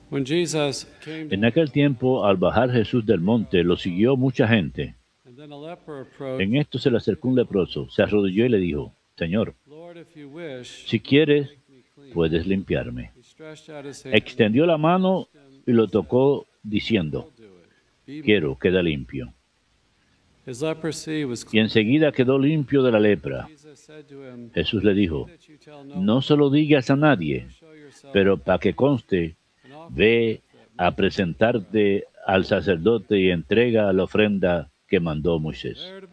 When Jesus came En down, aquel tiempo, al bajar Jesús del monte, lo siguió mucha gente. and then a leper approached, En esto se le acercó un leproso, se arrodilló y le dijo, Señor, Lord, if you wish, si you can quieres, make me clean. puedes limpiarme. He stretched out his hand, Extendió la mano touched him, y lo and said, tocó I diciendo, will do it. Be made. quiero, queda limpio. His leprosy was Y cleansed. enseguida quedó limpio de la lepra. Jesus said to him, Jesús le see dijo, that you tell no no one, se lo digas a go nadie, show yourself pero para que conste, and offer the ve gift that a Moses prescribed. presentarte al sacerdote y entrega la ofrenda que mandó Moisés. There to